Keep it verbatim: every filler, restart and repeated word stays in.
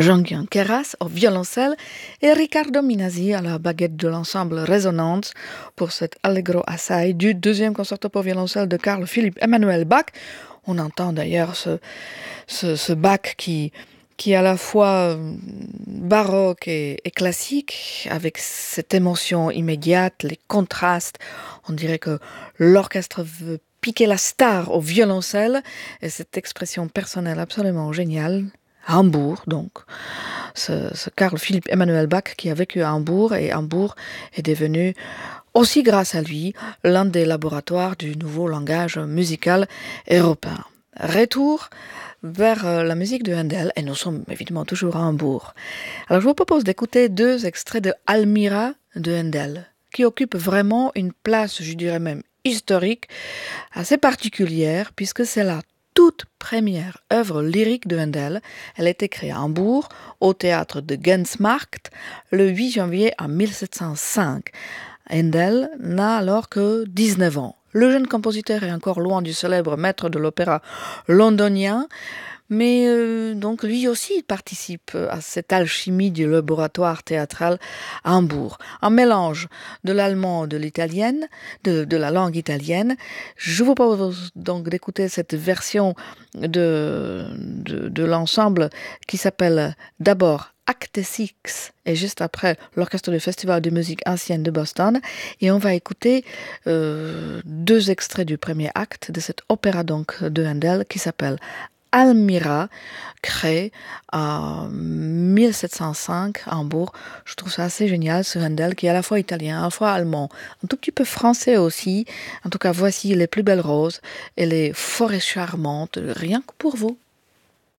Jean-Guyen Queyras au violoncelle et Riccardo Minasi à la baguette de l'ensemble Résonance pour cet Allegro assai du deuxième concerto pour violoncelle de Carl Philipp Emanuel Bach. On entend d'ailleurs ce, ce, ce Bach qui, qui est à la fois baroque et, et classique, avec cette émotion immédiate, les contrastes. On dirait que l'orchestre veut piquer la star au violoncelle, et cette expression personnelle absolument géniale. À Hambourg, donc, ce, ce Carl Philipp Emanuel Bach qui a vécu à Hambourg, et Hambourg est devenu, aussi grâce à lui, l'un des laboratoires du nouveau langage musical européen. Retour vers la musique de Handel, et nous sommes évidemment toujours à Hambourg. Alors je vous propose d'écouter deux extraits de Almira de Handel, qui occupe vraiment une place, je dirais même historique, assez particulière, puisque c'est la toute première œuvre lyrique de Handel. Elle a été créée à Hambourg, au théâtre de Gensmarkt, le huit janvier en mille sept cent cinq. Handel n'a alors que dix-neuf ans. Le jeune compositeur est encore loin du célèbre maître de l'opéra londonien, mais euh, donc lui aussi participe à cette alchimie du laboratoire théâtral à Hambourg. Un mélange de l'allemand, de l'italienne, de, de la langue italienne. Je vous propose donc d'écouter cette version de, de, de l'ensemble qui s'appelle d'abord Acte six et juste après l'orchestre du Festival de musique ancienne de Boston. Et on va écouter euh, deux extraits du premier acte de cet opéra donc de Handel qui s'appelle Almira, créé en mille sept cent cinq à Hambourg. Je trouve ça assez génial, ce Handel qui est à la fois italien, à la fois allemand, un tout petit peu français aussi. En tout cas, voici Les plus belles roses et les forêts charmantes, rien que pour vous.